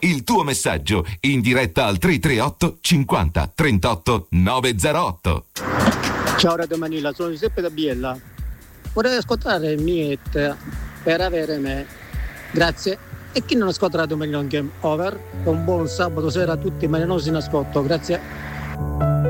il tuo messaggio in diretta al 338 50 38 908. Ciao Radio Manila, sono Giuseppe da Biella. Vorrei ascoltare Miet per avere me. Grazie. E chi non ascolta Radio Manila Game Over? Un buon sabato sera a tutti i malinosi in ascolto. Grazie.